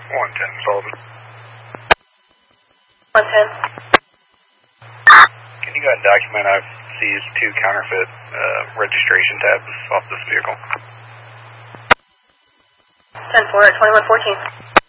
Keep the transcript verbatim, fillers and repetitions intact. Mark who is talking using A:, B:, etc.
A: one ten, Sullivan.
B: one ten.
A: Can you go ahead and document I've seized two counterfeit uh, registration tabs off this vehicle?
B: ten four at twenty-one fourteen.